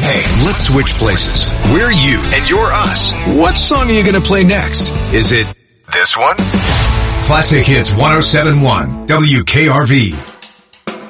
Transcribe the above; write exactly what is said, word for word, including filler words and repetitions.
Hey, let's switch places. We're you and you're us. What song are you going to play next? Is it this one? Classic Hits one oh seven point one W K R V.